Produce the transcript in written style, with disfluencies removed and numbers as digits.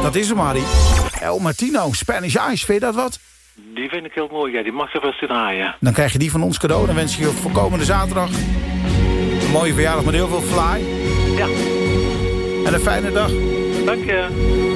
Dat is hem, Harry. El Martino, Spanish Ice, vind je dat wat? Die vind ik heel mooi, ja. Die mag er best in draaien. Dan krijg je die van ons cadeau. Dan wens ik je voor komende zaterdag een mooie verjaardag met heel veel fly. Ja. En een fijne dag. Dank je.